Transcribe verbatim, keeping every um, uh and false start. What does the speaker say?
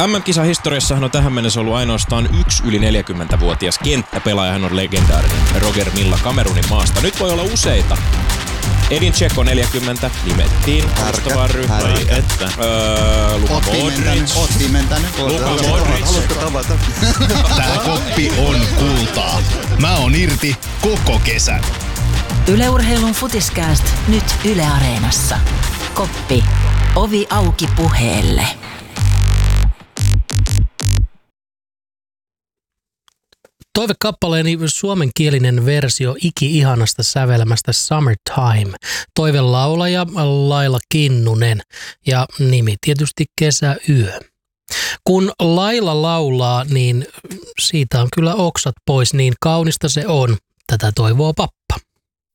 M M-kisahistoriassahan on tähän mennessä ollut ainoastaan yksi yli neljäkymmentävuotias kenttäpelaaja. Hän on legendaarinen Roger Milla Kamerunin maasta. Nyt voi olla useita. Edin Dzeko neljäkymmentä nimettiin alustavaan ryhmään. Että öö, Luka Modric. Oot pimentänyt. Luka Modric. Haluatko tavata? Tää koppi on kultaa. Mä oon irti koko kesän. Yle Urheilun Futiskääst nyt Yle Areenassa. Koppi. Ovi auki puheelle. Toivekappaleeni suomenkielinen versio iki-ihanasta sävelmästä Summertime. Toivelaulaja Laila Kinnunen ja nimi tietysti Kesäyö. Kun Laila laulaa, niin siitä on kyllä oksat pois, niin kaunista se on. Tätä toivoo pappa.